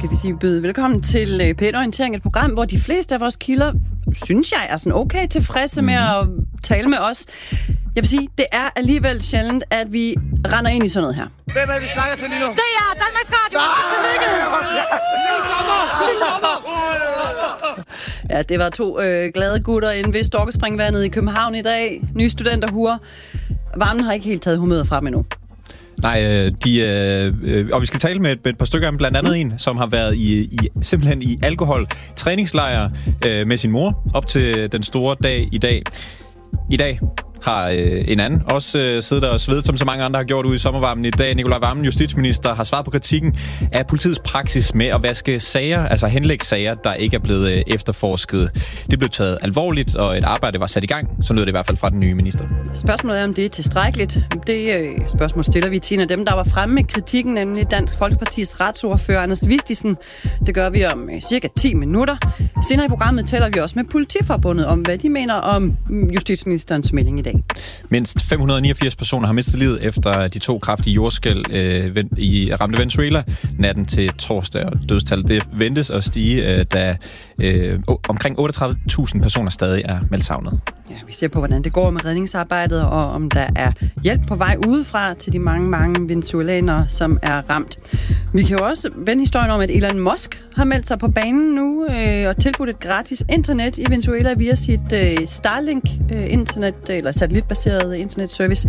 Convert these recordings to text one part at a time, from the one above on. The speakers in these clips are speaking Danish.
skal vi sige byde velkommen til P1-orientering, et program, hvor de fleste af vores kilder, synes jeg, er sådan okay tilfredse med at tale med os. Jeg vil sige, det er alligevel sjældent, at vi render ind i sådan noget her. Hvem er det, vi snakker til lige nu? Det er Danmarks Radio. Ja, det var to glade gutter inde ved Storkespringvandet i København i dag. Nye studenterhuer. Varmen har ikke helt taget humøret fra dem endnu. Nej, og vi skal tale med et par stykker om, blandt andet en, som har været simpelthen i alkohol-træningslejr med sin mor op til den store dag i dag. I dag har en anden også siddet der og svedet, som så mange andre har gjort ude i sommervarmen i dag. Nicolai Wammen, justitsminister, har svaret på kritikken af politiets praksis med at vaske sager, altså henlægge sager, der ikke er blevet efterforsket. Det blev taget alvorligt, og et arbejde var sat i gang. Så lød det i hvert fald fra den nye minister. Spørgsmålet er, om det er tilstrækkeligt. Det spørgsmål stiller vi til en af dem, der var fremme med kritikken, nemlig Dansk Folkepartis retsordfører Anders Vistisen. Det gør vi om cirka 10 minutter. Senere i programmet taler vi også med Politiforbundet om, hvad de mener om justitsministerens melding i dag. Mindst 589 personer har mistet livet efter de 2 kraftige jordskælv ramte Venezuela natten til torsdag. Og dødstallet det ventes at stige, da omkring 38.000 personer stadig er meldt savnet. Ja, vi ser på, hvordan det går med redningsarbejdet, og om der er hjælp på vej udefra til de mange venezuelanere, som er ramt. Vi kan jo også vende historien om, at Elon Musk har meldt sig på banen nu og tilbudt et gratis internet i Venezuela via sit Starlink-internet, eller satellitbaseret internetservice.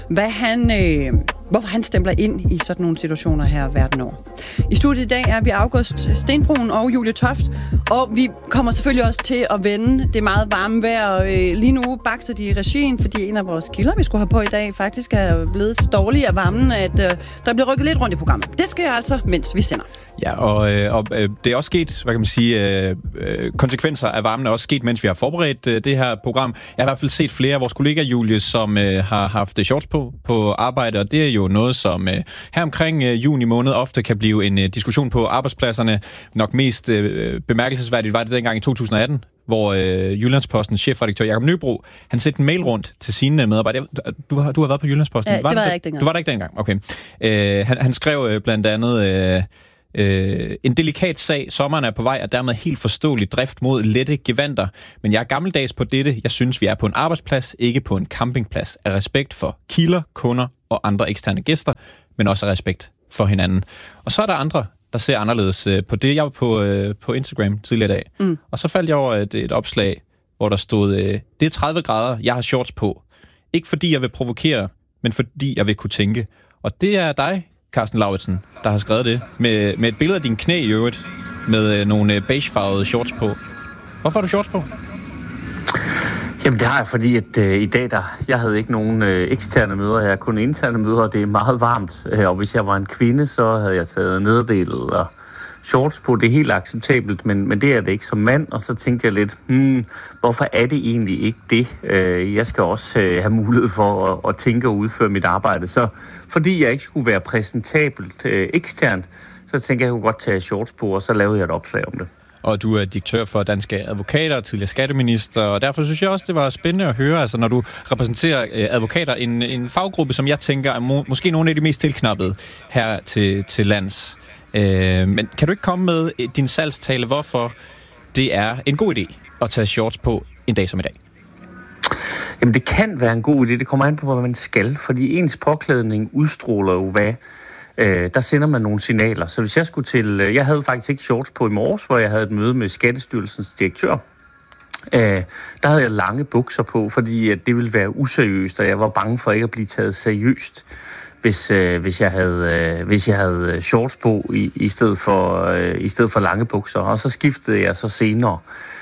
Hvorfor han stempler ind i sådan nogle situationer her verden over. I studiet i dag er vi August Stenbroen og Julie Toft, og vi kommer selvfølgelig også til at vende det meget varme vejr. Lige nu bakser de i regien, fordi en af vores kilder, vi skulle have på i dag, faktisk er blevet så dårlig af varmen, at der bliver rykket lidt rundt i programmet. Det sker altså, mens vi sender. Ja, og det er også sket, hvad kan man sige, konsekvenser af varmen er også sket, mens vi har forberedt det her program. Jeg har i hvert fald set flere af vores kolleger, Julie, som har haft shorts på arbejde, og det er jo noget, som her omkring juni måned ofte kan blive en diskussion på arbejdspladserne. Nok mest bemærkelsesværdigt var det dengang i 2018, hvor Jyllandspostens chefredaktør Jakob Nybro, han sendte en mail rundt til sine medarbejdere. Du har været på Jyllandsposten? Ja, det var jeg ikke dengang. Du var der ikke dengang? Okay. Han skrev blandt andet... en delikat sag. Sommeren er på vej, og dermed helt forståelig drift mod lette gevanter. Men jeg er gammeldags på dette. Jeg synes, vi er på en arbejdsplads, ikke på en campingplads. Af respekt for kilder, kunder og andre eksterne gæster, men også af respekt for hinanden. Og så er der andre, der ser anderledes på det. Jeg var på Instagram tidligere i dag, og så faldt jeg over et opslag, hvor der stod, det er 30 grader, jeg har shorts på. Ikke fordi jeg vil provokere, men fordi jeg vil kunne tænke. Og det er dig, Carsten Lauritsen, der har skrevet det, med et billede af din knæ i øvrigt, med nogle beigefarvede shorts på. Hvorfor har du shorts på? Jamen det har jeg, fordi at i dag, jeg havde ikke nogen eksterne møder, jeg havde kun interne møder, og det er meget varmt. Og hvis jeg var en kvinde, så havde jeg taget nederdel og shorts på. Det er helt acceptabelt, men det er det ikke som mand. Og så tænkte jeg lidt, hvorfor er det egentlig ikke det? Jeg skal også have mulighed for at tænke og udføre mit arbejde. Så fordi jeg ikke skulle være præsentabelt eksternt, så tænkte jeg kunne godt tage shorts på, og så lavede jeg et opslag om det. Og du er direktør for Danske Advokater, tidligere skatteminister, og derfor synes jeg også, det var spændende at høre, altså når du repræsenterer advokater, en faggruppe, som jeg tænker er måske nogle af de mest tilknappede her til lands. Men kan du ikke komme med din salgstale, hvorfor det er en god idé at tage shorts på en dag som i dag? Jamen det kan være en god idé, det kommer an på, hvad man skal, fordi ens påklædning udstråler jo hvad. Der sender man nogle signaler. Så hvis jeg skulle jeg havde faktisk ikke shorts på i morges, hvor jeg havde et møde med Skattestyrelsens direktør. Der havde jeg lange bukser på, fordi at det ville være useriøst, og jeg var bange for ikke at blive taget seriøst, hvis jeg havde shorts på i stedet for lange bukser. Og så skiftede jeg så senere.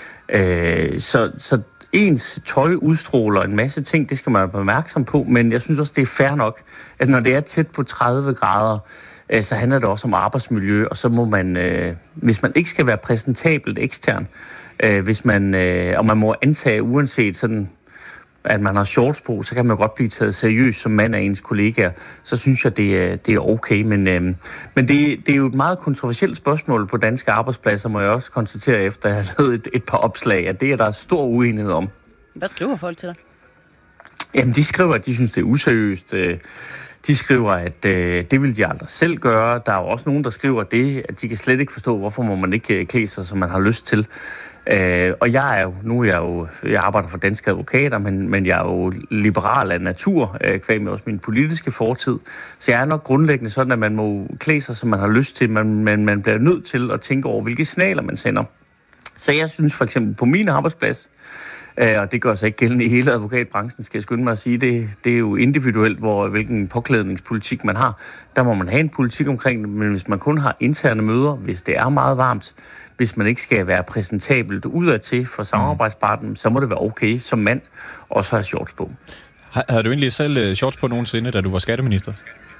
Så ens tøj udstråler en masse ting, det skal man være opmærksom på, men jeg synes også, det er fair nok, at når det er tæt på 30 grader, så handler det også om arbejdsmiljø, og så må man, hvis man ikke skal være præsentabelt ekstern, og man må antage uanset sådan, at man har shorts på, så kan man godt blive taget seriøst som mand af ens kollegaer, så synes jeg, det er okay. Men det er jo et meget kontroversielt spørgsmål på danske arbejdspladser, må jeg også konstatere, efter at have lavet et par opslag, at det er der stor uenighed om. Hvad skriver folk til dig? Jamen, de skriver, at de synes, det er useriøst. De skriver, at det vil de aldrig selv gøre. Der er jo også nogen, der skriver det, at de kan slet ikke forstå, hvorfor må man ikke klæde sig, som man har lyst til. Og jeg arbejder for Danske Advokater, men jeg er jo liberal af natur, kvæg med også min politiske fortid. Så jeg er nok grundlæggende sådan, at man må klæde sig, som man har lyst til, men man bliver nødt til at tænke over, hvilke signaler man sender. Så jeg synes for eksempel på min arbejdsplads, og det gør sig ikke gældende i hele advokatbranchen, skal jeg skynde mig at sige, det er jo individuelt, hvilken påklædningspolitik man har. Der må man have en politik omkring det, men hvis man kun har interne møder, hvis det er meget varmt, hvis man ikke skal være præsentabelt udadtil for samarbejdspartneren, så må det være okay som mand også have shorts på. Havde du egentlig selv shorts på nogensinde, da du var skatteminister?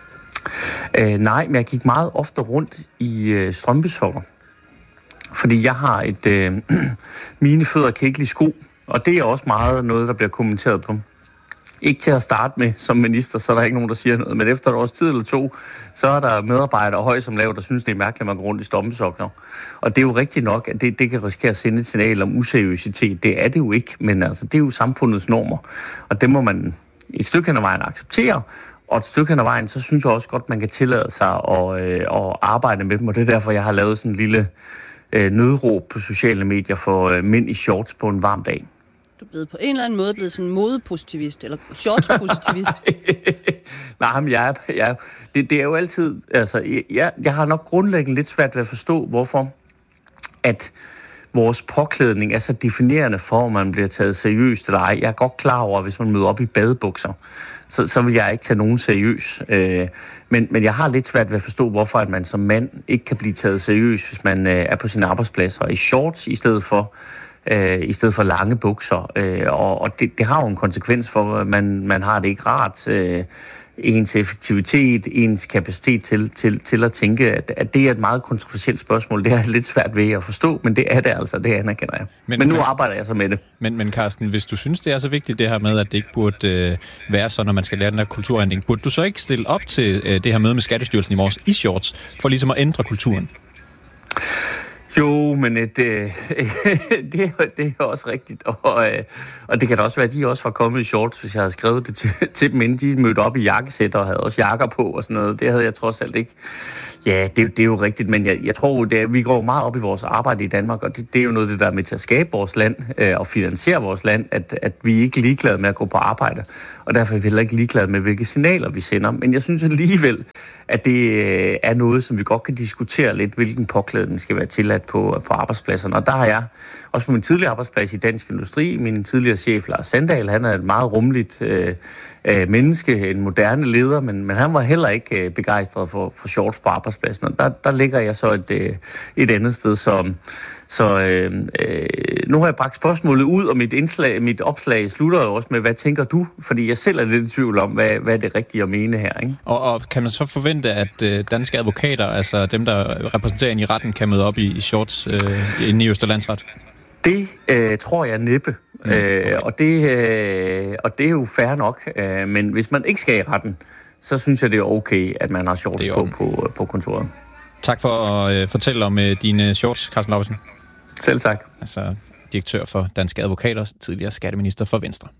Nej, men jeg gik meget ofte rundt i strømpesokker. Fordi jeg har mine fødder kan ikke lide sko, og det er også meget noget, der bliver kommenteret på. Ikke til at starte med som minister, så er der ikke nogen, der siger noget, men efter et års tid eller to, så er der medarbejdere høj som lav, der synes, det er mærkeligt, at man går rundt i strømpesokker. Og det er jo rigtigt nok, at det kan risikere at sende et signal om useriøsitet. Det er det jo ikke, men altså, det er jo samfundets normer, og det må man et stykke hen ad vejen acceptere. Og et stykke hen ad vejen, så synes jeg også godt, man kan tillade sig at arbejde med dem, og det er derfor, jeg har lavet sådan en lille nødråb på sociale medier for mænd i shorts på en varm dag. Du er blevet på en eller anden måde blevet sådan modepositivist, eller shortspositivist. Nej, men det er jo altid, altså, jeg har nok grundlæggende lidt svært ved at forstå, hvorfor at vores påklædning er så definerende for, om man bliver taget seriøst eller ej. Jeg er godt klar over, at hvis man møder op i badebukser, så vil jeg ikke tage nogen seriøs. Men jeg har lidt svært ved at forstå, hvorfor at man som mand ikke kan blive taget seriøst, hvis man er på sin arbejdsplads og i shorts i stedet for lange bukser. Og det har jo en konsekvens for, at man har det ikke rart. Ens effektivitet, ens kapacitet til at tænke, at det er et meget kontroversielt spørgsmål. Det er lidt svært ved at forstå, men det er det altså, det anerkender jeg. Men nu arbejder jeg så med det. Men Carsten, hvis du synes, det er så vigtigt det her med, at det ikke burde være så, når man skal lære den her kulturændring, burde du så ikke stille op til det her møde med Skattestyrelsen i morges i shorts, for ligesom at ændre kulturen? Jo, men det er også rigtigt, og det kan da også være, at de også var kommet i shorts, hvis jeg havde skrevet det til dem, inden de mødte op i jakkesæt og havde også jakker på og sådan noget. Det havde jeg trods alt ikke. Ja, det er jo rigtigt, men jeg tror, at vi går meget op i vores arbejde i Danmark, og det er jo noget, der er med til at skabe vores land og finansiere vores land, at vi ikke er ligeglade med at gå på arbejde, og derfor er vi heller ikke ligeglade med, hvilke signaler vi sender. Men jeg synes alligevel, at det er noget, som vi godt kan diskutere lidt, hvilken påklædning skal være tilladt på arbejdspladserne. Og der har jeg, også på min tidligere arbejdsplads i Dansk Industri, min tidligere chef Lars Sandahl, han er et meget rummeligt menneske, en moderne leder, men han var heller ikke begejstret for shorts på arbejdspladsen. Og der ligger jeg så et andet sted, så nu har jeg bragt spørgsmålet ud, og mit opslag slutter jo også med, hvad tænker du? Fordi jeg selv er lidt i tvivl om, hvad er det rigtige at mene her, ikke? Og kan man så forvente, at danske advokater, altså dem, der repræsenterer ind i retten, kan møde op i shorts inde i Østerlandsret? Det tror jeg næppe, og det er jo fair nok, men hvis man ikke skal i retten, så synes jeg, det er okay, at man har shorts på kontoret. Tak for at fortælle om dine shorts, Carsten Lauesen. Selv tak. Altså direktør for Danske Advokater, tidligere skatteminister for Venstre.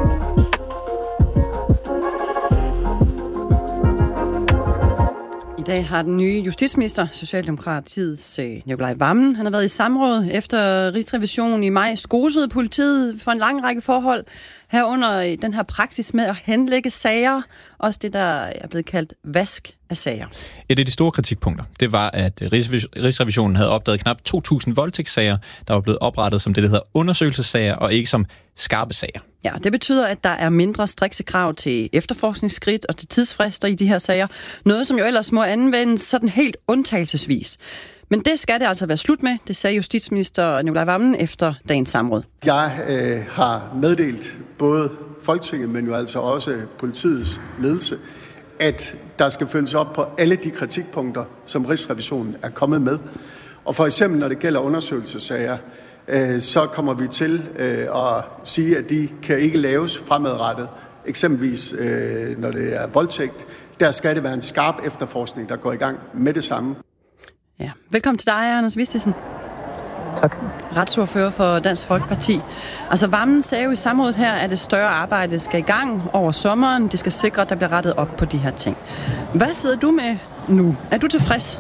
I dag har den nye justitsminister, Socialdemokratiets Nicolai Wammen, han har været i samråd efter Rigsrevisionen i maj, skosede politiet for en lang række forhold, herunder den her praksis med at henlægge sager, også det, der er blevet kaldt vask af sager. Et af de store kritikpunkter, det var, at Rigsrevisionen havde opdaget knap 2.000 voldtægtssager, der var blevet oprettet som det, der hedder undersøgelsessager, og ikke som skarpe sager. Ja, det betyder, at der er mindre strikse krav til efterforskningsskridt og til tidsfrister i de her sager. Noget, som jo ellers må anvendes sådan helt undtagelsesvis. Men det skal det altså være slut med, det sagde justitsminister Nicolai Wammen efter dagens samråd. Jeg har meddelt både Folketinget, men jo altså også politiets ledelse, at der skal følges op på alle de kritikpunkter, som Rigsrevisionen er kommet med. Og for eksempel, når det gælder undersøgelsessager, så kommer vi til at sige, at de kan ikke laves fremadrettet. Eksempelvis, når det er voldtægt, der skal det være en skarp efterforskning, der går i gang med det samme. Ja. Velkommen til dig, Anders Vistisen. Tak. Retsordfører for Dansk Folkeparti. Altså Wammen sagde jo i samrådet her, at et større arbejde skal i gang over sommeren. Det skal sikre, at der bliver rettet op på de her ting. Hvad sidder du med nu? Er du tilfreds?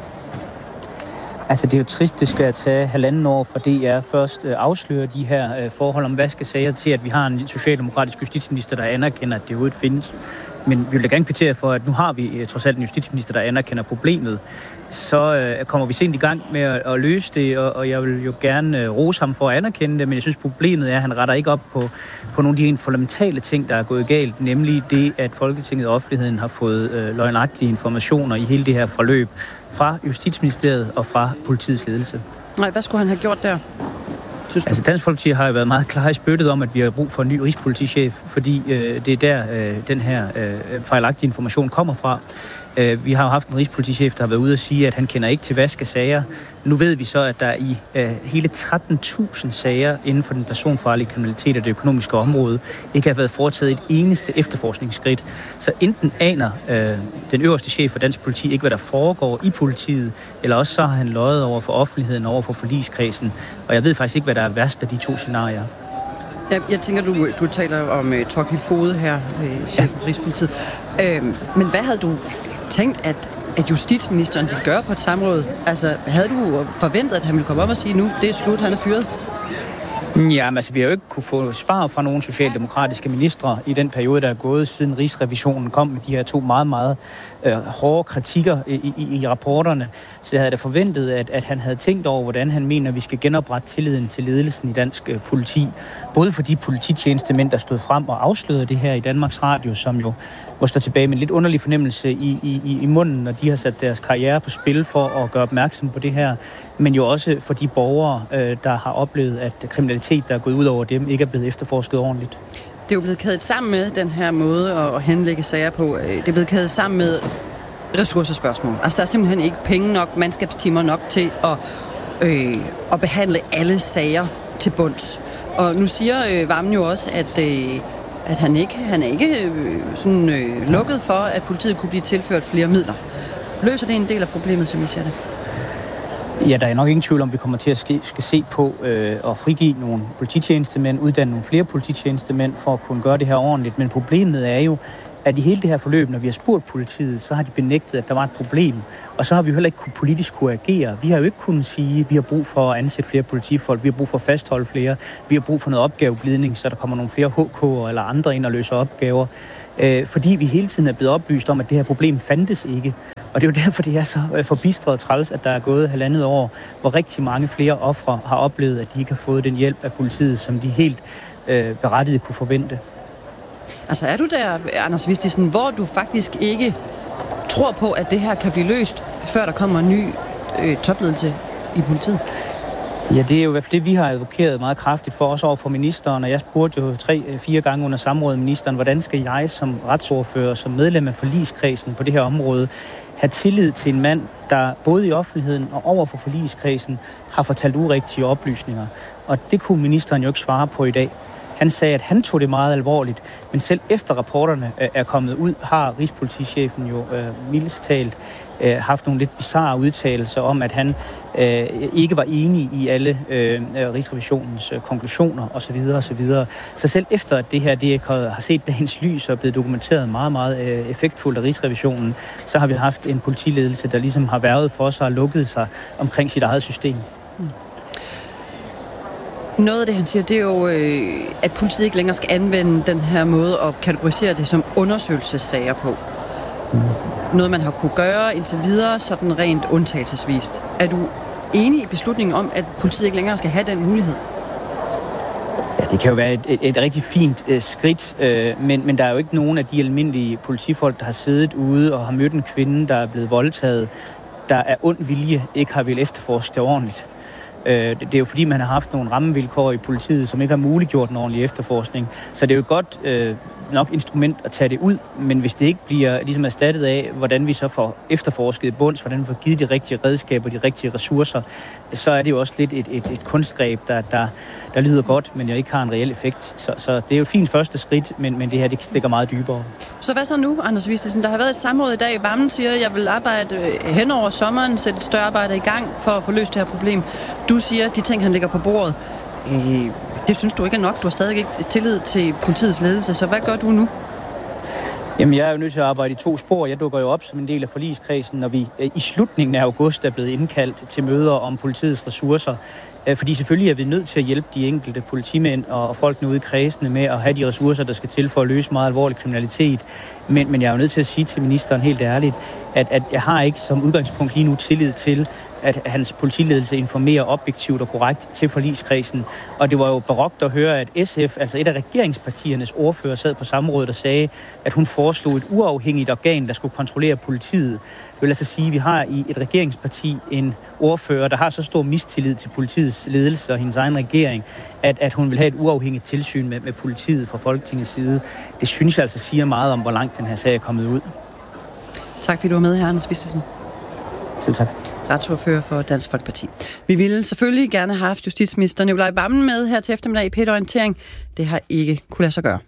Altså, det er jo trist, det skal tage 1,5 år fra DR først afsløre de her forhold om vaskesager til, at vi har en socialdemokratisk justitsminister, der anerkender, at det overhovedet findes. Men vi vil da gerne kvittere for, at nu har vi trods alt en justitsminister, der anerkender problemet. Så kommer vi sent i gang med at løse det, og jeg vil jo gerne rose ham for at anerkende det, men jeg synes, problemet er, at han retter ikke op på nogle af de fundamentale ting, der er gået galt, nemlig det, at Folketinget og offentligheden har fået løgnagtige informationer i hele det her forløb fra Justitsministeriet og fra politiets ledelse. Nej, hvad skulle han have gjort der? Altså Dansk Folkeparti har jo været meget klar i spyttet om, at vi har brug for en ny rigspolitichef, fordi det er der, den her fejlagtige information kommer fra. Vi har jo haft en rigspolitichef, der har været ude at sige, at han kender ikke til vaskesager. Nu ved vi så, at der i hele 13.000 sager inden for den personfarlige kriminalitet og det økonomiske område ikke har været foretaget et eneste efterforskningsskridt. Så enten aner den øverste chef for dansk politi ikke, hvad der foregår i politiet, eller også så har han løjet over for offentligheden, over for forligskredsen. Og jeg ved faktisk ikke, hvad der er værst af de to scenarier. Jeg tænker, du taler om Thorkild Foged her, chefen for Rigspolitiet. Men hvad havde du tænkt, at justitsministeren ville gøre på et samråd? Altså, havde du forventet, at han ville komme op og sige, nu det er slut, han er fyret? Jamen, altså, vi har jo ikke kunne få svar fra nogle socialdemokratiske ministre i den periode, der er gået, siden Rigsrevisionen kom med de her to meget, meget hårde kritikker i rapporterne. Så jeg havde da forventet, at han havde tænkt over, hvordan han mener, at vi skal genoprette tilliden til ledelsen i dansk politi. Både for de polititjenestemænd, der stod frem og afslørede det her i Danmarks Radio, som jo må stå tilbage med en lidt underlig fornemmelse i munden, når de har sat deres karriere på spil for at gøre opmærksom på det her. Men jo også for de borgere, der har oplevet, at kriminalitet, der er gået ud over dem, ikke er blevet efterforsket ordentligt. Det er jo blevet kædet sammen med den her måde at henlægge sager på. Det er blevet kædet sammen med ressourcespørgsmål. Altså, der er simpelthen ikke penge nok, mandskabstimer nok til at behandle alle sager til bunds. Og nu siger Wammen jo også, at han er ikke lukket for, at politiet kunne blive tilført flere midler. Løser det en del af problemet, som I ser det? Ja, der er nok ingen tvivl om, vi kommer til at skal se på at frigive nogle polititjenestemænd, uddanne nogle flere polititjenestemænd for at kunne gøre det her ordentligt. Men problemet er jo, at i hele det her forløb, når vi har spurgt politiet, så har de benægtet, at der var et problem. Og så har vi jo heller ikke politisk kunne agere. Vi har jo ikke kunnet sige, at vi har brug for at ansætte flere politifolk, vi har brug for at fastholde flere, vi har brug for noget opgaveglidning, så der kommer nogle flere HK'er eller andre ind og løser opgaver. Fordi vi hele tiden er blevet oplyst om, at det her problem fandtes ikke. Og det er jo derfor, det er så forbistret og træls, at der er gået 1,5 år, hvor rigtig mange flere ofre har oplevet, at de ikke har fået den hjælp af politiet, som de helt berettiget kunne forvente. Altså er du der, Anders Vistisen, hvor du faktisk ikke tror på, at det her kan blive løst, før der kommer en ny topledelse i politiet? Ja, det er jo i hvert fald det, vi har advokeret meget kraftigt for, også over for ministeren, og jeg spurgte jo 3-4 gange under samrådet ministeren, hvordan skal jeg som retsordfører, som medlem af forligskredsen på det her område, have tillid til en mand, der både i offentligheden og over for forligskredsen har fortalt urigtige oplysninger. Og det kunne ministeren jo ikke svare på i dag. Han sagde, at han tog det meget alvorligt, men selv efter rapporterne er kommet ud, har rigspolitichefen jo mildest talt haft nogle lidt bizarre udtalelser om, at han ikke var enig i alle Rigsrevisionens konklusioner osv. osv. Så selv efter at det her har set dagens lys og er blevet dokumenteret meget, meget effektfuldt af Rigsrevisionen, så har vi haft en politiledelse, der ligesom har været for sig og lukket sig omkring sit eget system. Noget af det, han siger, det er jo, at politiet ikke længere skal anvende den her måde at kategorisere det som undersøgelsessager på. Noget, man har kunne gøre indtil videre, sådan rent undtagelsesvist. Er du enig i beslutningen om, at politiet ikke længere skal have den mulighed? Ja, det kan jo være et rigtig fint skridt, men der er jo ikke nogen af de almindelige politifolk, der har siddet ude og har mødt en kvinde, der er blevet voldtaget, der er ond vilje, ikke har vil efterforske det ordentligt. Det er jo fordi, man har haft nogle rammevilkår i politiet, som ikke har muliggjort en ordentlig efterforskning. Så det er jo et godt nok instrument at tage det ud, men hvis det ikke bliver ligesom erstattet af, hvordan vi så får efterforsket i bunds, hvordan vi får givet de rigtige redskaber, de rigtige ressourcer, så er det jo også lidt et kunstgreb, der lyder godt, men jo ikke har en reel effekt. Så det er jo et fint første skridt, men det her, det stikker meget dybere. Så hvad så nu, Anders Vistisen? Der har været et samråd i dag. Vammen siger, at jeg vil arbejde hen over sommeren, sætte et større arbejde i gang for at få løst det her problem. Du siger, at de ting, han lægger på bordet, det synes du ikke er nok. Du har stadig ikke tillid til politiets ledelse, så hvad gør du nu? Jamen, jeg er jo nødt til at arbejde i 2 spor. Jeg dukker jo op som en del af forligskredsen, når vi i slutningen af august er blevet indkaldt til møder om politiets ressourcer. Fordi selvfølgelig er vi nødt til at hjælpe de enkelte politimænd og folkene ude i kredsene med at have de ressourcer, der skal til for at løse meget alvorlig kriminalitet. Men jeg er jo nødt til at sige til ministeren helt ærligt, at jeg har ikke som udgangspunkt lige nu tillid til, at hans politiledelse informerer objektivt og korrekt til forligskredsen. Og det var jo barokt at høre, at SF, altså et af regeringspartiernes ordfører, sad på samrådet og sagde, at hun foreslog et uafhængigt organ, der skulle kontrollere politiet. Det vil altså sige, at vi har i et regeringsparti en ordfører, der har så stor mistillid til politiets ledelse og hendes egen regering, at hun vil have et uafhængigt tilsyn med politiet fra Folketingets side. Det synes jeg altså siger meget om, hvor langt den her sag er kommet ud. Tak fordi du var med her, Anders Vistisen. Selv tak. Retsordfører for Dansk Folkeparti. Vi ville selvfølgelig gerne have haft justitsminister Nicolai Wammen med her til eftermiddag i P1-orientering. Det har ikke kunne lade sig gøre.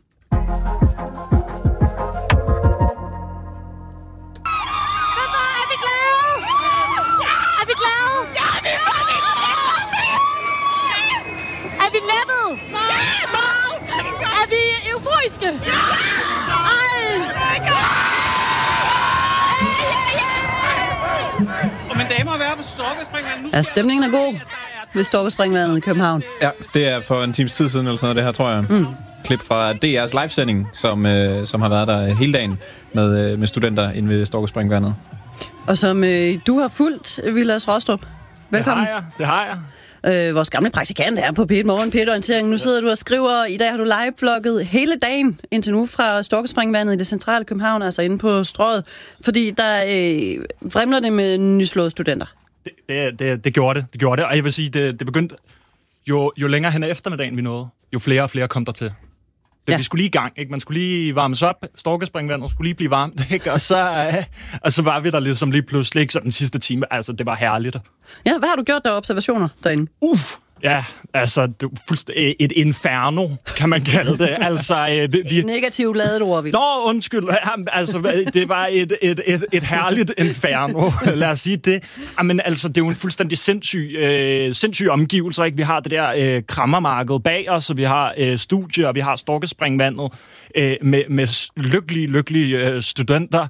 Ja, stemningen er god ved Storkespringvandet i København. Ja, det er for en times tid siden eller sådan noget, det her, tror jeg. Klip fra DR's livesending, som har været der hele dagen med studenter inde ved Storkespringvandet. Og som du har fulgt, Vilas Rostrup. Velkommen. Det har jeg. Vores gamle praktikant er på P1 Morgen, P1-orientering. Nu sidder du og skriver, i dag har du live-vlogget hele dagen indtil nu fra Storkespringvandet i det centrale København, altså inde på Strøget, fordi der vrimler det med nyslåede studenter. Det gjorde det, og jeg vil sige, det begyndte, jo længere hen ad eftermiddagen vi nåede, jo flere og flere kom der til. Vi skulle lige i gang, ikke? Man skulle lige varmes op, Storkespringvandet skulle lige blive varmt, ikke? Og så var vi der ligesom lige pludselig, ikke? Så den sidste time, altså det var herligt. Ja, hvad har du gjort der observationer derinde? Ja, altså et inferno, kan man kalde det. Altså, et negativt ladet ord, vil. Nå, undskyld. Altså, det var et herligt inferno, lad os sige det. Men altså, det er jo en fuldstændig sindssyg omgivelser, ikke? Vi har det der krammermarked bag os, og vi har studier, og vi har Storkespringvandet med lykkelige studenter.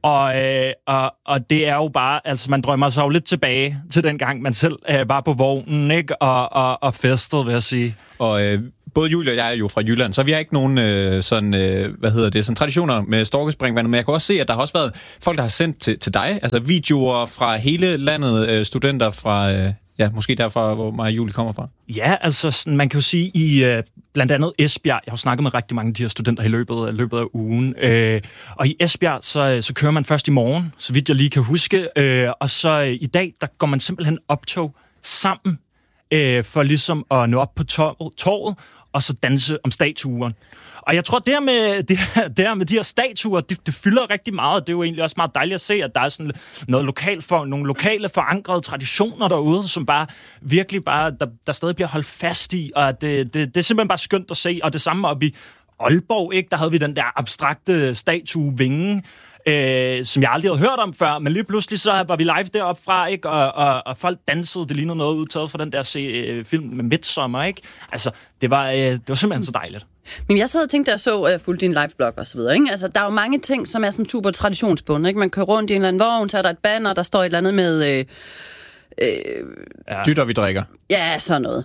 Og det er jo bare, altså man drømmer sig jo lidt tilbage til den gang, man selv var på vognen, ikke? Og festede, vil jeg sige. Og både Julie og jeg er jo fra Jylland, så vi har ikke nogen sådan traditioner med Storkespringvandet, men jeg kan også se, at der har også været folk, der har sendt til dig, altså videoer fra hele landet, studenter fra... Ja, måske derfra, hvor mig og Julie kommer fra. Ja, altså sådan, man kan jo sige i blandt andet Esbjerg. Jeg har snakket med rigtig mange af de her studenter i løbet af ugen. Og i Esbjerg, så kører man først i morgen, så vidt jeg lige kan huske. Og så i dag, der går man simpelthen optog sammen for ligesom at nå op på torvet og så danse om statuerne. Og jeg tror, det her med de her statuer, det fylder rigtig meget. Det er jo egentlig også meget dejligt at se, at der er sådan nogle lokale forankrede traditioner derude, som bare virkelig bare, der stadig bliver holdt fast i. Og det er simpelthen bare skønt at se. Og det samme op i Aalborg, ikke? Der havde vi den der abstrakte statue Vinge, som jeg aldrig havde hørt om før, men lige pludselig så var vi live deroppe fra, ikke? Og folk dansede, det lignede noget udtaget fra den der film med Midsommar, ikke? Altså, det var simpelthen så dejligt. Men jeg sad og tænkte, at jeg fulgte din live-blog og så videre, ikke? Altså, der er jo mange ting, som er sådan super traditionsbundet, ikke? Man kører rundt i en eller anden vogn, så er der et banner, der står et eller andet med... Dytter, vi drikker. Ja, sådan noget.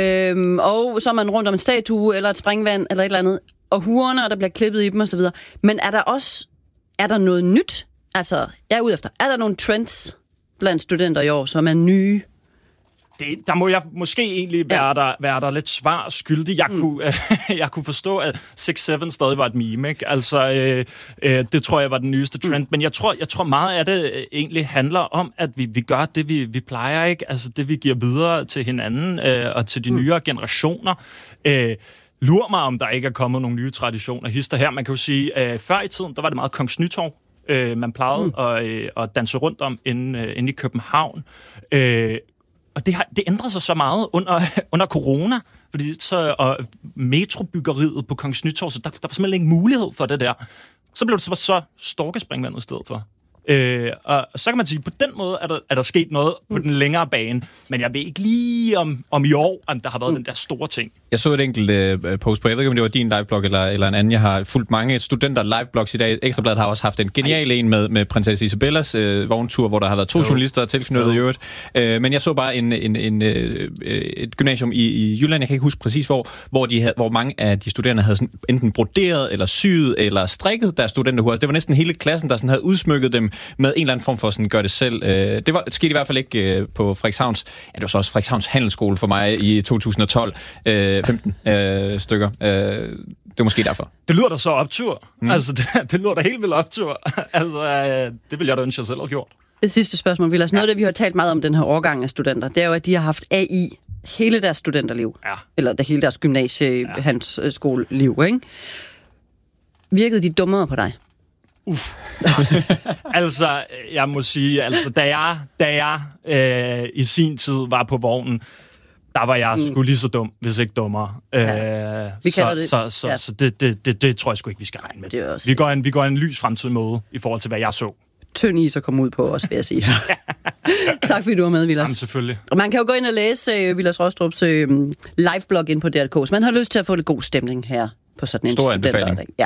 Og så er man rundt om en statue, eller et springvand, eller et eller andet, og hurerne, og der bliver klippet i dem og så videre. Men er der noget nyt? Altså, jeg er ude efter. Er der nogle trends blandt studenter i år, som er nye? Der må jeg måske egentlig være der lidt svar skyldig. Jeg kunne forstå, at 6-7 stadig var et meme, ikke? Altså, det tror jeg var den nyeste trend. Men jeg tror meget af det egentlig handler om, at vi gør det, vi plejer, ikke? Altså det, vi giver videre til hinanden og til de nyere generationer. Lur mig, om der ikke er kommet nogle nye traditioner. Hister her, man kan jo sige, før i tiden, der var det meget Kongens Nytorv, man plejede at danse rundt om inde i København. Og det ændrer sig så meget under corona, fordi og metrobyggeriet på Kongens Nytorv, så der var simpelthen ikke mulighed for det der. Så blev det så Storkespringvandet i stedet for. Og så kan man sige, på den måde er der sket noget på den længere bane, men jeg ved ikke lige om i år, om der har været den der store ting. Jeg så et enkelt post på, jeg ved ikke, om det var din liveblog eller en anden. Jeg har fulgt mange studenter liveblogs i dag. Ekstrabladet har også haft en genial en med prinsesse Isabellas vogntur, hvor der har været 2 journalister tilknyttet i øvrigt. Men jeg så bare et gymnasium i Jylland, jeg kan ikke huske præcis hvor mange af de studerende havde sådan enten broderet eller syet eller strikket deres studenterhuer. Det var næsten hele klassen, der sådan havde udsmykket dem med en eller anden form for sådan gør det selv. Det skete i hvert fald ikke på Frederikshavns. Ja, det var så også Frederikshavns Handelsskole for mig i 2012. 15 stykker. Det er måske derfor. Det lyder da så optur. Altså, det lyder da helt vildt optur. Altså, det vil jeg da ønske, jeg selv har gjort. Det sidste spørgsmål, Vilas. Noget af det, vi har talt meget om den her årgang af studenter, det er jo, at de har haft AI hele deres studenterliv. Ja. Eller hele deres gymnasieskoleliv, ikke? Virkede de dummere på dig? Altså, jeg må sige, da jeg i sin tid var på vognen, der var jeg sgu lige så dum, hvis ikke dummere. Så det tror jeg sgu ikke, vi skal regne med. Vi går en lys fremtid møde i forhold til, hvad jeg så. Tynd is at komme ud på os, vil jeg sige. Tak fordi du var med, Vilas. Jamen, selvfølgelig. Og man kan jo gå ind og læse Vilas Rostrups liveblog ind på DRK, så man har lyst til at få lidt god stemning her på sådan en studenterdag. Ja.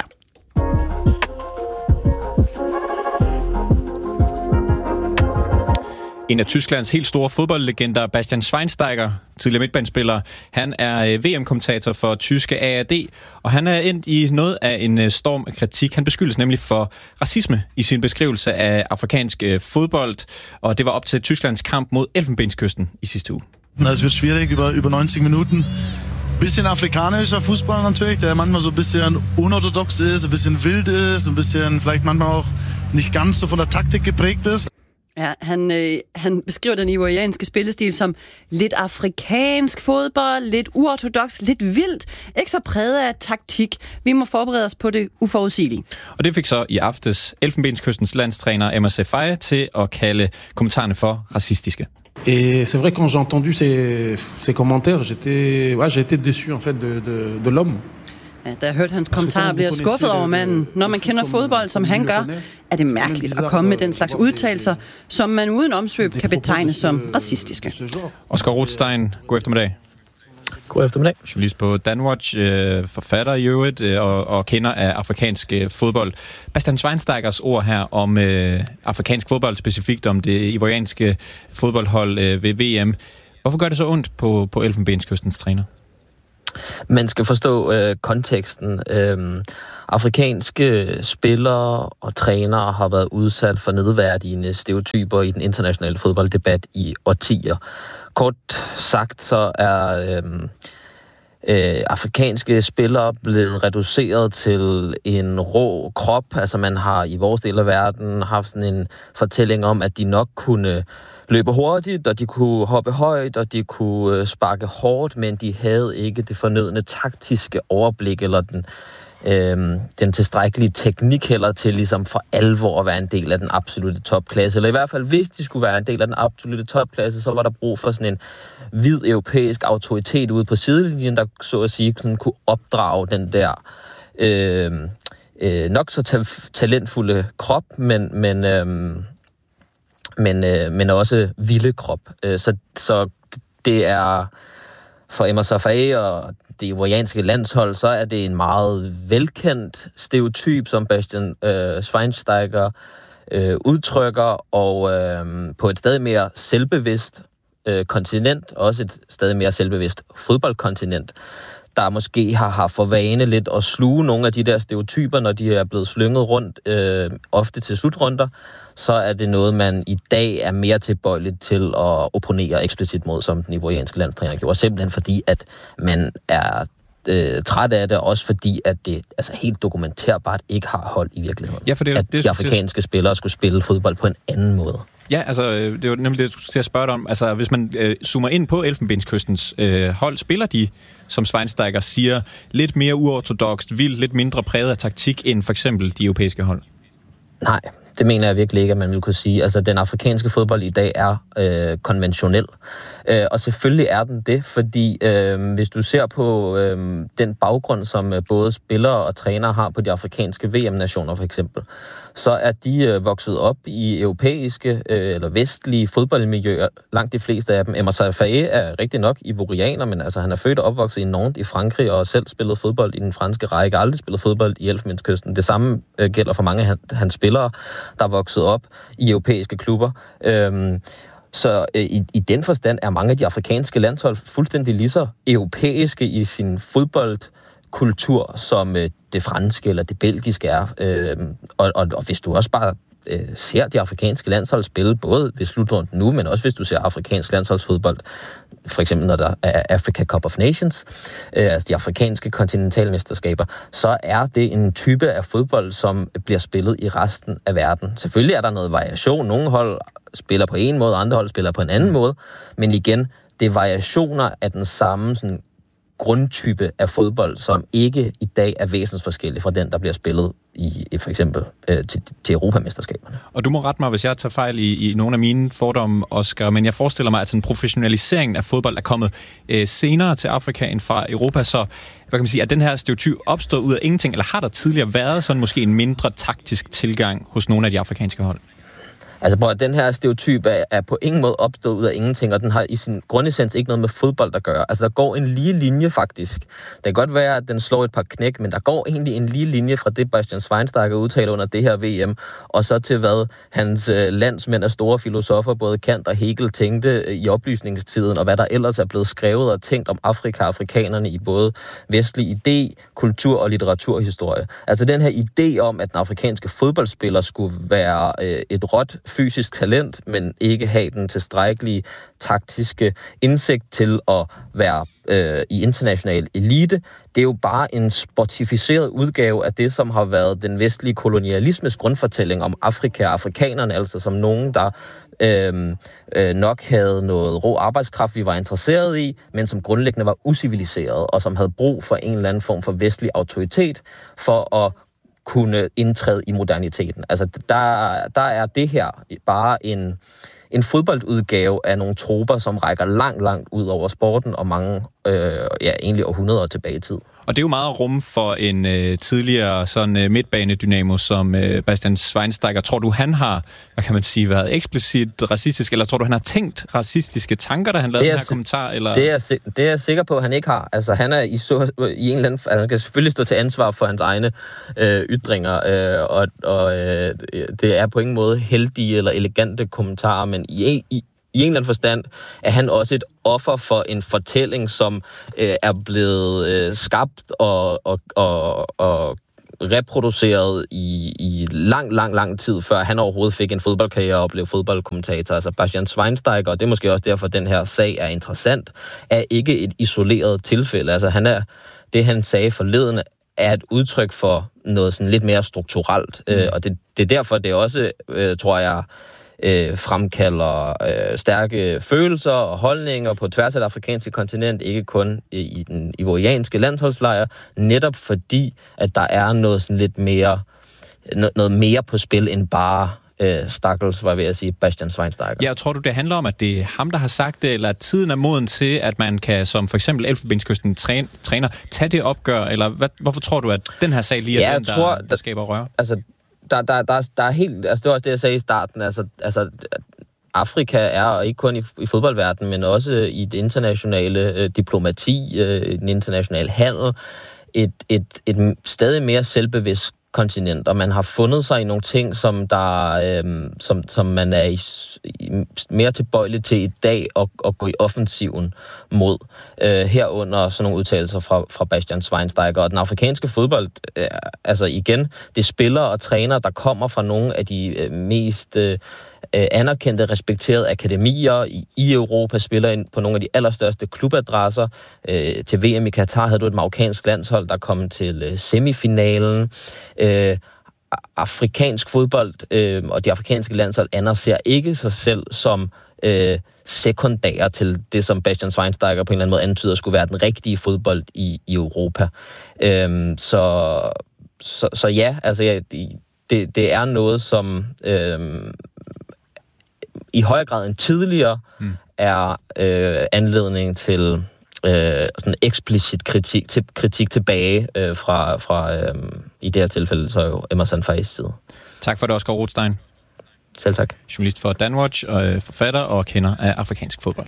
En af Tysklands helt store fodboldlegender, Bastian Schweinsteiger, tidligere midtbanespiller, han er VM-kommentator for tyske ARD, og han er endt i noget af en storm af kritik. Han beskyldes nemlig for racisme i sin beskrivelse af afrikansk fodbold, og det var op til Tysklands kamp mod Elfenbenskysten i sidste uge. Es wird schwierig über 90 Minuten. Bisschen afrikanischer Fußball natürlich, der manchmal so ein bisschen unorthodox ist, ein bisschen wild ist, ein bisschen vielleicht manchmal auch nicht ganz so von der Taktik geprägt ist. Ja, han beskriver den ivorianske spillestil som lidt afrikansk fodbold, lidt uortodox, lidt vildt, ikke så præget af taktik. Vi må forberede os på det uforudsigelige. Og det fik så i aftes Elfenbenskystens landstræner Emma Sefai til at kalde kommentarerne for racistiske. Et c'est vrai, quand j'ai entendu ces commentaires, j'ai été déçu en fait de l'homme. Ja, da jeg hørte hans kommentarer, bliver jeg skuffet over manden. Når man kender fodbold, som han gør, er det mærkeligt at komme med den slags udtalelser, som man uden omsvøb kan betegne som racistiske. Oskar Rothstein, god eftermiddag. God eftermiddag. Journalist på Danwatch, forfatter i øvrigt og kender af afrikansk fodbold. Bastian Schweinsteigers ord her om afrikansk fodbold, specifikt om det ivorianske fodboldhold ved VM. Hvorfor gør det så ondt på Elfenbenskystens træner? Man skal forstå konteksten. Afrikanske spillere og trænere har været udsat for nedværdigende stereotyper i den internationale fodbolddebat i årtier. Kort sagt så er afrikanske spillere blevet reduceret til en rå krop. Altså man har i vores del af verden haft sådan en fortælling om, at de nok kunne løbe hurtigt, og de kunne hoppe højt, og de kunne sparke hårdt, men de havde ikke det fornødne taktiske overblik eller den tilstrækkelige teknik heller til ligesom for alvor at være en del af den absolute topklasse. Eller i hvert fald, hvis de skulle være en del af den absolute topklasse, så var der brug for sådan en hvid europæisk autoritet ude på sidelinjen, der så at sige sådan kunne opdrage den der nok så talentfulde krop, men også vilde krop. Så det er for Emma Sefai og det ivorianske landshold, så er det en meget velkendt stereotyp, som Bastian Schweinsteiger udtrykker, og på et stadig mere selvbevidst kontinent, også et stadig mere selvbevidst fodboldkontinent, der måske har haft for vane lidt at sluge nogle af de der stereotyper, når de er blevet slynget rundt, ofte til slutrunder, så er det noget, man i dag er mere tilbøjeligt til at opponere eksplicit mod, som den ivorianske landstræner gjorde. Simpelthen fordi, at man er træt af det, også fordi, at det altså helt dokumenterbart ikke har hold i virkeligheden. Ja, for at de afrikanske spillere skulle spille fodbold på en anden måde. Ja, altså, det var nemlig det, du skulle til at spørge dig om. Altså, hvis man zoomer ind på Elfenbenskystens hold, spiller de, som Schweinsteiger siger, lidt mere uortodokst, vildt, lidt mindre præget af taktik end for eksempel de europæiske hold? Nej, det mener jeg virkelig ikke, at man vil kunne sige. Altså, den afrikanske fodbold i dag er konventionel. Og selvfølgelig er den det, fordi hvis du ser på den baggrund, som både spillere og trænere har på de afrikanske VM-nationer for eksempel, så er de vokset op i europæiske eller vestlige fodboldmiljøer. Langt de fleste af dem. Emerson Faé er rigtig nok ivorianer, men altså, han er født og opvokset i Nantes i Frankrig og selv spillet fodbold i den franske række. Aldrig spillet fodbold i Elfenbenskysten. Det samme gælder for mange af hans spillere, der er vokset op i europæiske klubber. Så i den forstand er mange af de afrikanske landshold fuldstændig lige så europæiske i sin fodboldkultur, som det franske eller det belgiske er. Og hvis du også bare ser de afrikanske landshold spille, både ved slutrunden nu, men også hvis du ser afrikansk landsholdsfodbold, for eksempel når der er Africa Cup of Nations, altså de afrikanske kontinentalmesterskaber, så er det en type af fodbold, som bliver spillet i resten af verden. Selvfølgelig er der noget variation. Nogle hold spiller på en måde, andre hold spiller på en anden måde, men igen, det er variationer af den samme sådan, grundtype af fodbold, som ikke i dag er væsensforskellig fra den, der bliver spillet i for eksempel til Europamesterskaberne. Og du må rette mig, hvis jeg tager fejl i nogle af mine fordomme, Oscar, men jeg forestiller mig, at sådan professionaliseringen af fodbold er kommet senere til Afrika end fra Europa, så hvad kan man sige, at den her stereotyp opstået ud af ingenting, eller har der tidligere været sådan måske en mindre taktisk tilgang hos nogle af de afrikanske hold? Altså, den her stereotyp er på ingen måde opstået ud af ingenting, og den har i sin grundessens ikke noget med fodbold at gøre. Altså, der går en lige linje, faktisk. Det kan godt være, at den slår et par knæk, men der går egentlig en lige linje fra det, Bastian Schweinsteiger udtaler under det her VM, og så til, hvad hans landsmænd af store filosofer, både Kant og Hegel, tænkte i oplysningstiden, og hvad der ellers er blevet skrevet og tænkt om Afrika og afrikanerne i både vestlig idé, kultur og litteraturhistorie. Altså, den her idé om, at den afrikanske fodboldspiller skulle være et råt fysisk talent, men ikke have den tilstrækkelige taktiske indsigt til at være i international elite. Det er jo bare en sportificeret udgave af det, som har været den vestlige kolonialismes grundfortælling om Afrika og afrikanerne, altså som nogen, der nok havde noget rå arbejdskraft, vi var interesseret i, men som grundlæggende var uciviliseret, og som havde brug for en eller anden form for vestlig autoritet for at kunne indtræde i moderniteten. Altså, der er det her bare en fodboldudgave af nogle troper, som rækker langt ud over sporten og mange, egentlig århundreder tilbage i tid. Og det er jo meget rum for en tidligere sådan midtbanedynamo som Bastian Schweinsteiger. Tror du, han har, hvad kan man sige, været eksplicit racistisk, eller tror du, han har tænkt racistiske tanker, da han lavede den her kommentar? Eller? Det er jeg sikker på, at han ikke har. Altså, han er i en eller anden... Altså, han skal selvfølgelig stå til ansvar for hans egne ytringer, og det er på ingen måde heldige eller elegante kommentarer, men i en eller anden forstand er han også et offer for en fortælling, som er blevet skabt og reproduceret i lang tid, før han overhovedet fik en fodboldkarriere og blev fodboldkommentator. Altså Bastian Schweinsteiger, og det er måske også derfor, den her sag er interessant, er ikke et isoleret tilfælde. Altså det han sagde forleden, er et udtryk for noget sådan lidt mere strukturelt. Og det er derfor, det også, tror jeg, fremkalder stærke følelser og holdninger på tværs af det afrikanske kontinent, ikke kun i den ivorianske landsholdslejr, netop fordi, at der er noget sådan lidt mere, noget mere på spil end bare stakkels, var jeg ved at sige, Bastian Schweinsteiger. Ja, tror du, det handler om, at det er ham, der har sagt det, eller at tiden er moden til, at man kan, som for eksempel Elfenbenskysten træner, tage det opgør, eller hvorfor tror du, at den her sag lige er der skaber røre? Altså, der er helt... Altså, det var også det, jeg sagde i starten. Altså Afrika er ikke kun i fodboldverdenen, men også i det internationale diplomati, den internationale handel, et stadig mere selvbevidst kontinent, og man har fundet sig i nogle ting, som man er mere tilbøjelig til i dag at gå i offensiven mod. Herunder sådan nogle udtalelser fra Bastian Schweinsteiger. Og den afrikanske fodbold, altså igen, det spillere og trænere, der kommer fra nogle af de mest anerkendte, respekterede akademier i Europa, spiller ind på nogle af de allerstørste klubadresser. Til VM i Katar havde du et marokkansk landshold, der kom til semifinalen. afrikansk fodbold og de afrikanske landshold anerser ikke sig selv som sekundære til det, som Bastian Schweinsteiger på en eller anden måde antyder skulle være den rigtige fodbold i Europa. Så ja, altså det er noget, som i højere grad end tidligere er anledning til sådan eksplicit kritik tilbage fra i det her tilfælde så jo Emerson Faés side. Tak for det, Oscar Rothstein. Selv tak. Journalist for Danwatch og forfatter og kender af afrikansk fodbold.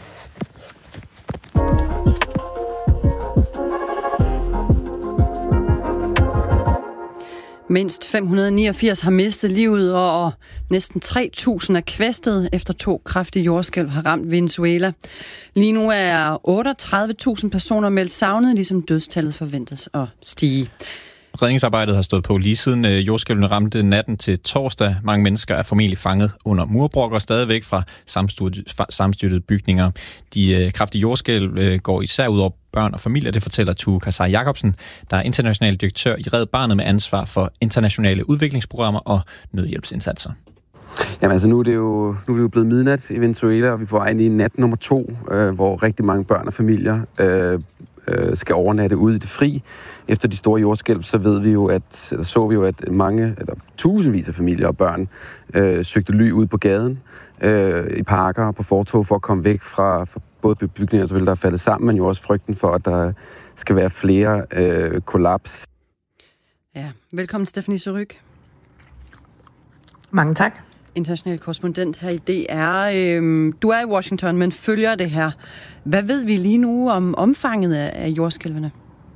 Mindst 589 har mistet livet, og næsten 3.000 er kvæstet, efter 2 kraftige jordskælv har ramt Venezuela. Lige nu er 38.000 personer meldt savnet, ligesom dødstallet forventes at stige. Redningsarbejdet har stået på lige siden jordskælvene ramte natten til torsdag. Mange mennesker er formentlig fanget under murbrokker stadigvæk fra sammenstyrtede bygninger. De kraftige jordskælv går især ud over børn og familier, det fortæller Tue Kasai Jacobsen, der er international direktør i Red Barnet med ansvar for internationale udviklingsprogrammer og nødhjælpsindsatser. Jamen altså, nu er det jo blevet midnat i Venezuela, og vi er på vej ind i nat nummer 2, hvor rigtig mange børn og familier skal overnatte ude i det fri. Efter de store jordskælv, så så vi jo, at mange, eller tusindvis af familier og børn søgte ly ud på gaden, i parker og på fortov for at komme væk fra både bygninger, der er faldet sammen, men jo også frygten for, at der skal være flere kollaps. Ja, velkommen Stephanie Surrugue. Mange tak. International korrespondent her i DR. Du er i Washington, men følger det her. Hvad ved vi lige nu om omfanget af jordskælvene?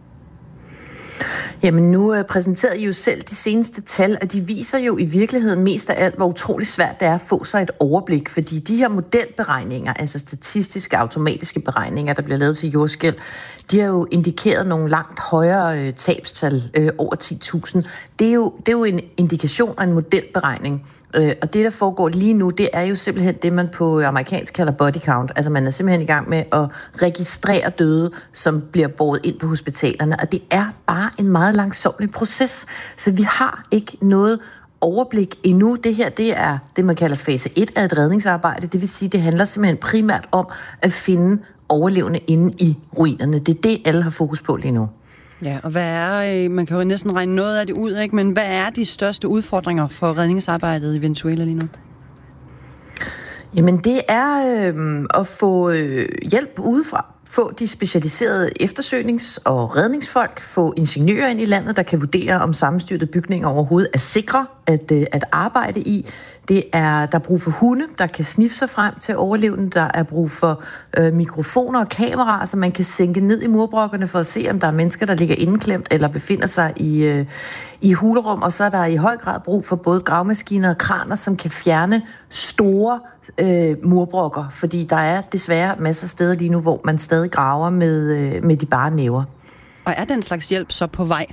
Jamen nu præsenterede I jo selv de seneste tal, og de viser jo i virkeligheden mest af alt, hvor utroligt svært det er at få sig et overblik, fordi de her modelberegninger, altså statistiske, automatiske beregninger, der bliver lavet til jordskælv, de har jo indikeret nogle langt højere tabstal, over 10.000. Det er jo en indikation af en modelberegning. Og det, der foregår lige nu, det er jo simpelthen det, man på amerikansk kalder body count. Altså man er simpelthen i gang med at registrere døde, som bliver båret ind på hospitalerne. Og det er bare en meget langsomlig proces. Så vi har ikke noget overblik endnu. Det her, det er det, man kalder fase 1 af et redningsarbejde. Det vil sige, det handler simpelthen primært om at finde overlevende inde i ruinerne. Det er det, alle har fokus på lige nu. Ja, og hvad er, man kan jo næsten regne noget af det ud, ikke? Men hvad er de største udfordringer for redningsarbejdet i Venezuela lige nu? Jamen det er at få hjælp udefra. Få de specialiserede eftersøgnings- og redningsfolk, få ingeniører ind i landet, der kan vurdere, om sammenstyrtede bygninger overhovedet er sikre at arbejde i. Der er brug for hunde, der kan sniffe sig frem til overlevende. Der er brug for mikrofoner og kameraer, så man kan sænke ned i murbrokkerne for at se, om der er mennesker, der ligger indeklemt eller befinder sig i hulerum. Og så er der i høj grad brug for både gravemaskiner og kraner, som kan fjerne store murbrokker, fordi der er desværre masser af steder lige nu, hvor man stadig graver med de bare næver. Og er den slags hjælp så på vej?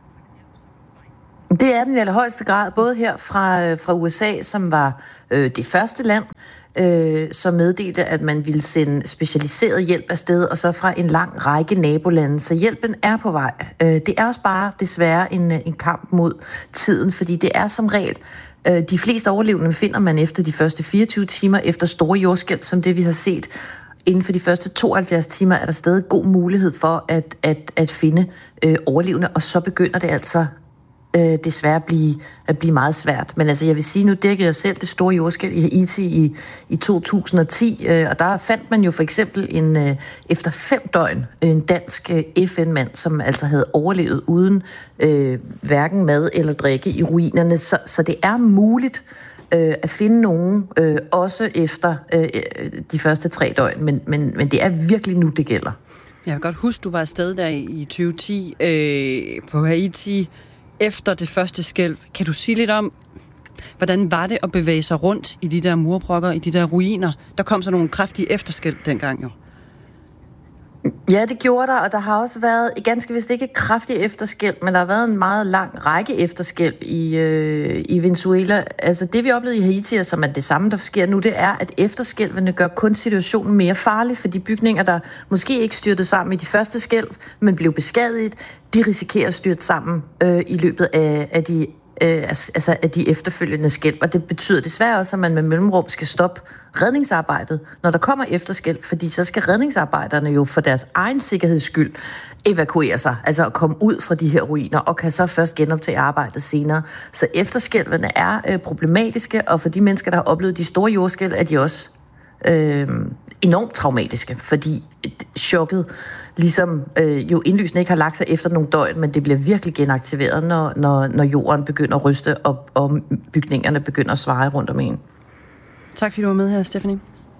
Det er den i allerhøjeste grad, både her fra USA, som var det første land, som meddelte, at man ville sende specialiseret hjælp afsted, og så fra en lang række nabolande. Så hjælpen er på vej. Det er også bare desværre en kamp mod tiden, fordi det er som regel de fleste overlevende finder man efter de første 24 timer efter store jordskælv, som det vi har set. Inden for de første 72 timer er der stadig god mulighed for at finde overlevende, og så begynder det altså desværre at blive meget svært. Men altså, jeg vil sige, nu dækkede jeg selv det store jordskælv i Haiti i 2010, og der fandt man jo for eksempel efter 5 døgn en dansk FN-mand, som altså havde overlevet uden hverken mad eller drikke i ruinerne. Så det er muligt at finde nogen, også efter de første 3 døgn, men det er virkelig nu, det gælder. Jeg kan godt huske, du var afsted der i 2010 på Haiti, efter det første skælv. Kan du sige lidt om, hvordan var det at bevæge sig rundt i de der murbrokker, i de der ruiner? Der kom så nogle kraftige efterskælv dengang jo. Ja, det gjorde der, og der har også været, ganske vist ikke kraftige efterskælv, men der har været en meget lang række efterskælv i Venezuela. Altså det, vi oplevede i Haiti, som er det samme, der sker nu, det er, at efterskælvene gør kun situationen mere farlig, for de bygninger, der måske ikke styrtede sammen i de første skælv, men blev beskadiget, de risikerer at styrte sammen i løbet af de altså af de efterfølgende skælv. Og det betyder desværre også, at man med mellemrum skal stoppe redningsarbejdet, når der kommer efterskælv, fordi så skal redningsarbejderne jo for deres egen sikkerheds skyld evakuere sig, altså at komme ud fra de her ruiner, og kan så først genoptage arbejdet senere. Så efterskælvene er problematiske, og for de mennesker, der har oplevet de store jordskælv, er de også enormt traumatiske, fordi chokket ligesom jo indlysende ikke har lagt sig efter nogle døgn, men det bliver virkelig genaktiveret, når jorden begynder at ryste, og bygningerne begynder at svare rundt om en. Tak fordi du var med her, Stephanie.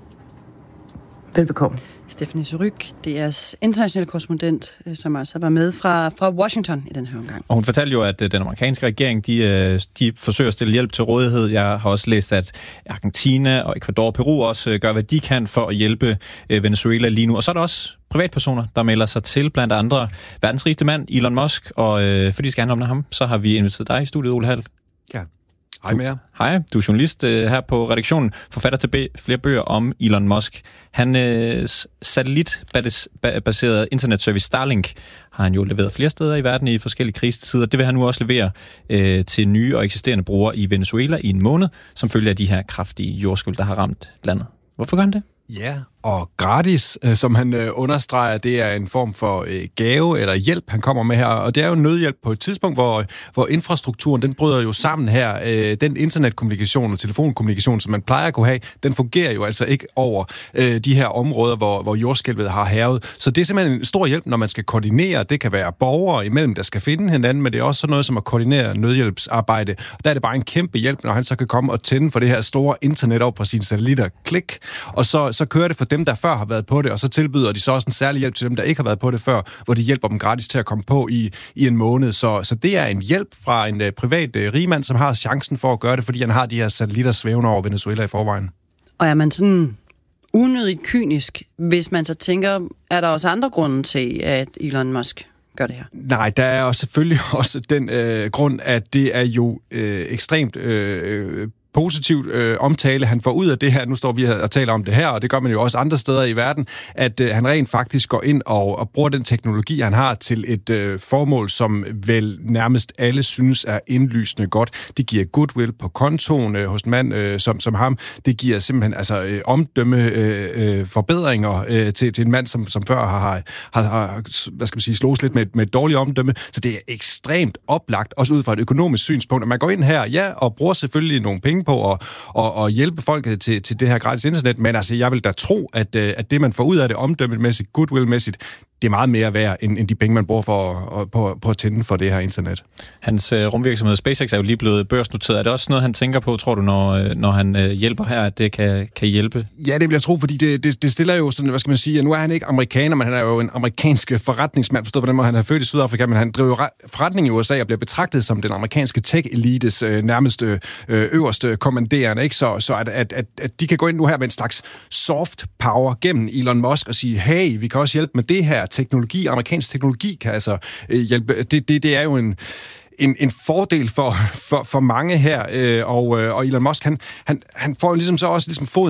Velbekomme. Stephanie Surrugue, DR's internationale korrespondent, som altså var med fra Washington i den her omgang. Og hun fortalte jo, at den amerikanske regering, de forsøger at stille hjælp til rådighed. Jeg har også læst, at Argentina og Ecuador og Peru også gør, hvad de kan for at hjælpe Venezuela lige nu. Og så er der også privatpersoner, der melder sig til, blandt andre verdens rigeste mand, Elon Musk. Og fordi det skal handle om ham, så har vi inviteret dig i studiet, Ole Hall. Ja. Hej med jer. Hej, du er journalist her på redaktionen, forfatter til flere bøger om Elon Musk. Han satellitbaseret internetservice Starlink har han jo leveret flere steder i verden i forskellige krisetider. Det vil han nu også levere til nye og eksisterende brugere i Venezuela i en måned, som følge af de her kraftige jordskælv, der har ramt landet. Hvorfor gør han det? Ja, og gratis, som han understreger, det er en form for gave eller hjælp, han kommer med her. Og det er jo nødhjælp på et tidspunkt, hvor infrastrukturen, den bryder jo sammen her. Den internetkommunikation og telefonkommunikation, som man plejer at kunne have, den fungerer jo altså ikke over de her områder, hvor jordskælvet har hærget. Så det er simpelthen en stor hjælp, når man skal koordinere. Det kan være borgere imellem, der skal finde hinanden, men det er også sådan noget som at koordinere nødhjælpsarbejde. Og der er det bare en kæmpe hjælp, når han så kan komme og tænde for det her store internet op på sine satellitter. Klik. Og så kører det for dem, der før har været på det, og så tilbyder de så også en særlig hjælp til dem, der ikke har været på det før, hvor de hjælper dem gratis til at komme på i en måned. Så det er en hjælp fra en privat rigmand, som har chancen for at gøre det, fordi han har de her satellitter svævende over Venezuela i forvejen. Og er man sådan unødigt kynisk, hvis man så tænker, er der også andre grunde til, at Elon Musk gør det her? Nej, der er også selvfølgelig også den grund, at det er jo ekstremt positivt omtale, han får ud af det her. Nu står vi og taler om det her, og det gør man jo også andre steder i verden, at han rent faktisk går ind og bruger den teknologi, han har, til et formål, som vel nærmest alle synes er indlysende godt. Det giver goodwill på kontoen hos en mand som ham. Det giver simpelthen omdømme forbedringer til en mand, som før har hvad skal man sige, slås lidt med et dårligt omdømme. Så det er ekstremt oplagt, også ud fra et økonomisk synspunkt, at man går ind her, ja, og bruger selvfølgelig nogle penge på at hjælpe folket til det her gratis internet, men altså, jeg vil da tro, at det, man får ud af det omdømmemæssigt, goodwill-mæssigt, det er meget mere værd, end de penge, man bruger på at tænde for det her internet. Hans rumvirksomhed SpaceX er jo lige blevet børsnoteret. Er det også noget, han tænker på, tror du, når han hjælper her, at det kan hjælpe? Ja, det vil jeg tro, fordi det stiller jo sådan, hvad skal man sige, nu er han ikke amerikaner, men han er jo en amerikansk forretningsmand, forstået på den måde, han er født i Sydafrika, men han driver jo forretning i USA og bliver betragtet som den amerikanske tech-elites nærmest øverste kommanderende, ikke? Så at de kan gå ind nu her med en slags soft power gennem Elon Musk og sige, hey, vi kan også hjælpe med det her teknologi, amerikansk teknologi kan altså hjælpe. Det er jo en fordel for mange her, og Elon Musk, han får jo ligesom så også foden